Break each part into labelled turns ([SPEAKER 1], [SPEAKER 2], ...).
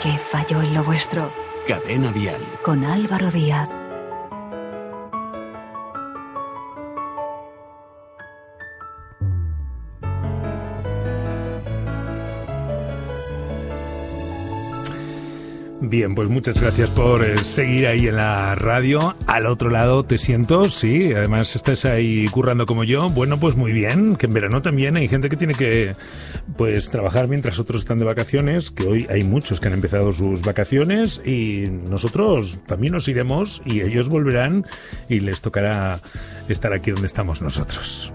[SPEAKER 1] ¿Qué falló en lo vuestro?
[SPEAKER 2] Cadena Dial.
[SPEAKER 1] Con Álvaro Díaz.
[SPEAKER 3] Bien, pues muchas gracias por seguir ahí en la radio. Al otro lado te siento, sí, además estás ahí currando como yo. Bueno, pues muy bien, que en verano también hay gente que tiene que pues trabajar mientras otros están de vacaciones, que hoy hay muchos que han empezado sus vacaciones y nosotros también nos iremos y ellos volverán y les tocará estar aquí donde estamos nosotros.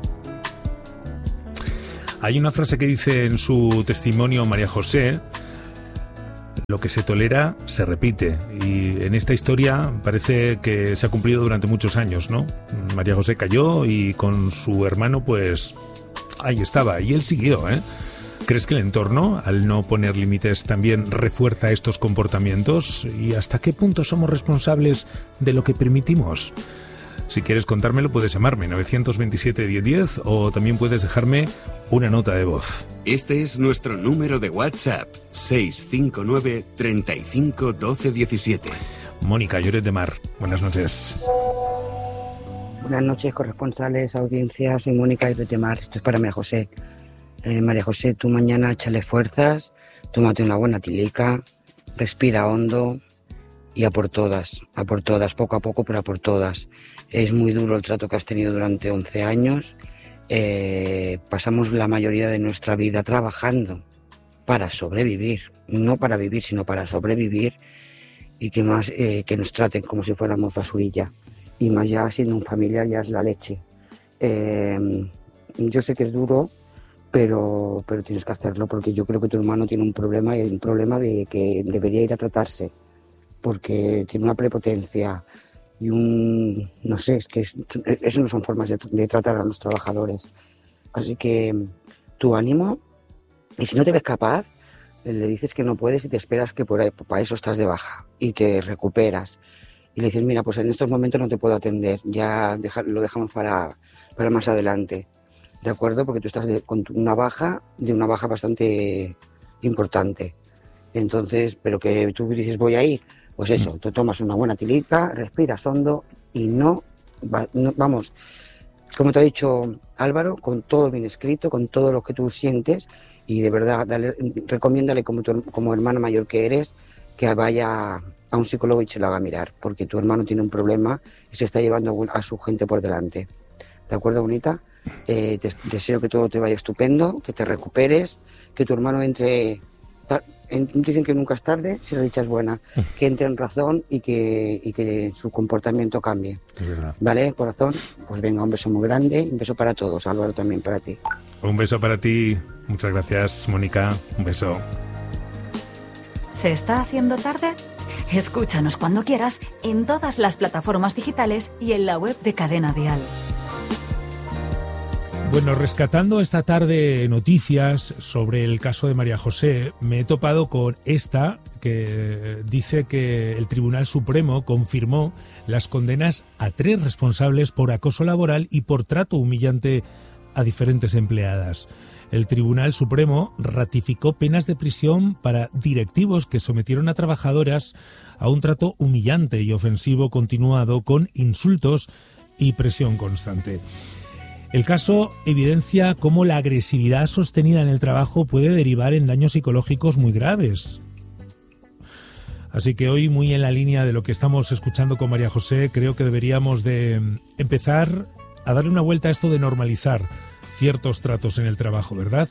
[SPEAKER 3] Hay una frase que dice en su testimonio María José: lo que se tolera se repite, y en esta historia parece que se ha cumplido durante muchos años, ¿no? María José cayó y con su hermano pues ahí estaba, y él siguió, ¿eh? ¿Crees que el entorno, al no poner límites, también refuerza estos comportamientos? ¿Y hasta qué punto somos responsables de lo que permitimos? Si quieres contármelo, puedes llamarme 927-1010 o también puedes dejarme una nota de voz.
[SPEAKER 2] Este es nuestro número de WhatsApp, 659 35 12 17.
[SPEAKER 3] Mónica, Lloret de Mar, buenas noches.
[SPEAKER 4] Buenas noches, corresponsales, audiencias. Soy Mónica Lloret de Mar. Esto es para María José. María José, tú mañana échale fuerzas, tómate una buena tilica, respira hondo y a por todas, poco a poco, pero a por todas. Es muy duro el trato que has tenido durante 11 años. Pasamos la mayoría de nuestra vida trabajando para sobrevivir, no para vivir, sino para sobrevivir, y que más que nos traten como si fuéramos basurilla, y más ya siendo un familiar ya es la leche. Yo sé que es duro, pero tienes que hacerlo, porque yo creo que tu hermano tiene un problema, y un problema de que debería ir a tratarse, porque tiene una prepotencia y no sé, es que eso no son formas de tratar a los trabajadores. Así que tu ánimo, y si no te ves capaz, le dices que no puedes y te esperas que para eso estás de baja y te recuperas. Y le dices, mira, pues en estos momentos no te puedo atender, ya lo dejamos para más adelante, ¿de acuerdo? Porque tú estás con una baja bastante importante. Entonces, pero que tú dices, voy a ir. Pues eso, te tomas una buena tilica, respiras hondo y vamos, como te ha dicho Álvaro, con todo bien escrito, con todo lo que tú sientes, y de verdad, recomiéndale como hermana mayor que eres, que vaya a un psicólogo y se lo haga mirar, porque tu hermano tiene un problema y se está llevando a su gente por delante. ¿De acuerdo, bonita? Deseo que todo te vaya estupendo, que te recuperes, que tu hermano entre... Dicen que nunca es tarde si la dicha es buena, que entre en razón y que su comportamiento cambie.
[SPEAKER 3] Es verdad.
[SPEAKER 4] ¿Vale, corazón? Pues venga, un beso muy grande, un beso para todos. Álvaro, también para ti.
[SPEAKER 3] Un beso para ti. Muchas gracias, Mónica. Un beso.
[SPEAKER 1] ¿Se está haciendo tarde? Escúchanos cuando quieras en todas las plataformas digitales y en la web de Cadena Dial.
[SPEAKER 3] Bueno, rescatando esta tarde noticias sobre el caso de María José, me he topado con esta que dice que el Tribunal Supremo confirmó las condenas a 3 responsables por acoso laboral y por trato humillante a diferentes empleadas. El Tribunal Supremo ratificó penas de prisión para directivos que sometieron a trabajadoras a un trato humillante y ofensivo continuado con insultos y presión constante. El caso evidencia cómo la agresividad sostenida en el trabajo puede derivar en daños psicológicos muy graves. Así que hoy, muy en la línea de lo que estamos escuchando con María José, creo que deberíamos de empezar a darle una vuelta a esto de normalizar ciertos tratos en el trabajo, ¿verdad?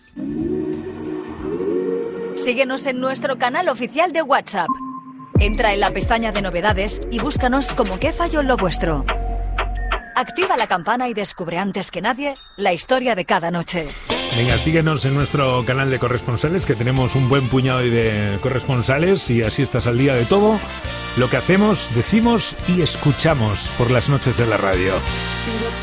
[SPEAKER 1] Síguenos en nuestro canal oficial de WhatsApp. Entra en la pestaña de novedades y búscanos como ¿Qué falló en lo vuestro? Activa la campana y descubre antes que nadie la historia de cada noche.
[SPEAKER 3] Venga, síguenos en nuestro canal de corresponsales, que tenemos un buen puñado de corresponsales, y así estás al día de todo lo que hacemos, decimos y escuchamos por las noches de la radio.